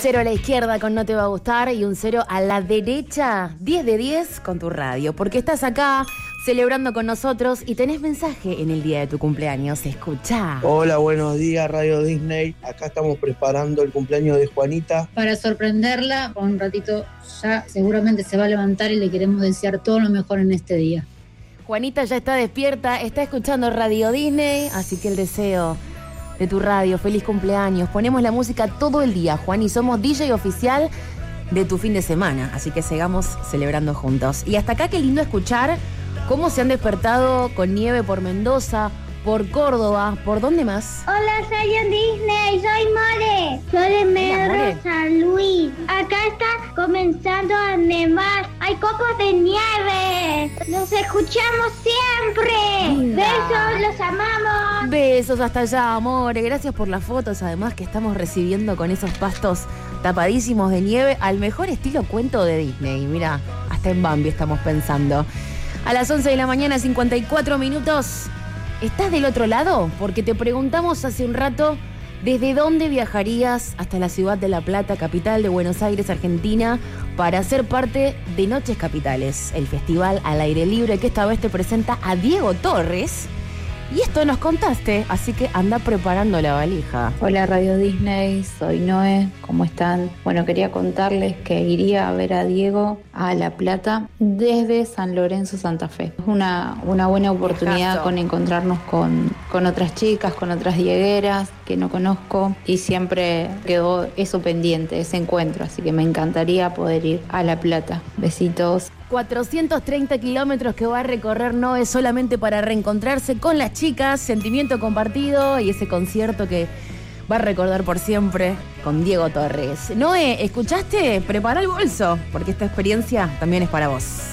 0 a la izquierda con No Te Va a Gustar y un 0 a la derecha, 10 de 10 con tu radio, porque estás acá celebrando con nosotros y tenés mensaje en el día de tu cumpleaños. Escuchá. Hola, buenos días, Radio Disney. Acá estamos preparando el cumpleaños de Juanita. Para sorprenderla, por un ratito ya seguramente se va a levantar y le queremos desear todo lo mejor en este día. Juanita ya está despierta, está escuchando Radio Disney, así que el deseo de tu radio, feliz cumpleaños. Ponemos la música todo el día, Juan, y somos DJ oficial de tu fin de semana, así que sigamos celebrando juntos. Y hasta acá qué lindo escuchar cómo se han despertado con nieve por Mendoza, por Córdoba, ¿por dónde más? Hola, soy en Disney, soy More. Soy de Medro San Luis. Acá está comenzando a nevar. Hay copos de nieve. Los escuchamos siempre. Linda. Besos, los amamos. Besos hasta allá, amore. Gracias por las fotos, además, que estamos recibiendo con esos pastos tapadísimos de nieve al mejor estilo cuento de Disney. Mira, hasta en Bambi estamos pensando. A las 11 de la mañana, 54 minutos. ¿Estás del otro lado? Porque te preguntamos hace un rato ¿desde dónde viajarías hasta la ciudad de La Plata, capital de Buenos Aires, Argentina, para ser parte de Noches Capitales, el festival al aire libre que esta vez te presenta a Diego Torres? Y esto nos contaste, así que anda preparando la valija. Hola Radio Disney, soy Noé, ¿cómo están? Bueno, quería contarles que iría a ver a Diego a La Plata desde San Lorenzo, Santa Fe. Es una buena oportunidad con encontrarnos con otras chicas, con otras diegueras que no conozco y siempre quedó eso pendiente, ese encuentro, así que me encantaría poder ir a La Plata. Besitos. 430 kilómetros que va a recorrer Noé solamente para reencontrarse con las chicas, sentimiento compartido y ese concierto que va a recordar por siempre con Diego Torres. Noé, ¿escuchaste? Prepara el bolso, porque esta experiencia también es para vos.